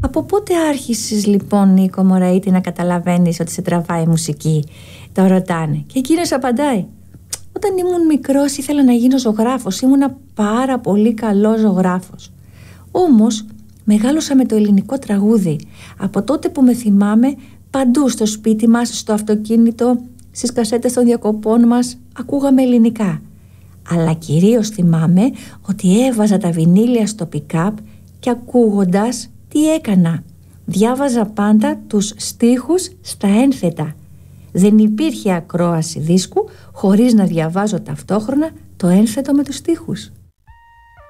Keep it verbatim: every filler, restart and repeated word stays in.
Από πότε άρχισες λοιπόν, Νίκο Μωραήτη, να καταλαβαίνεις ότι σε τραβάει η μουσική? Το ρωτάνε και εκείνος απαντάει: όταν ήμουν μικρός ήθελα να γίνω ζωγράφος, ήμουνα πάρα πολύ καλός ζωγράφος. Όμως μεγάλωσα με το ελληνικό τραγούδι. Από τότε που με θυμάμαι, παντού στο σπίτι μας, στο αυτοκίνητο, στις κασέτες των διακοπών μας ακούγαμε ελληνικά. Αλλά κυρίως θυμάμαι ότι έβαζα τα βινίλια στο pick-up και ακούγοντας τι έκανα? Διάβαζα πάντα τους στίχους στα ένθετα. Δεν υπήρχε ακρόαση δίσκου χωρίς να διαβάζω ταυτόχρονα το ένθετο με τους στίχους.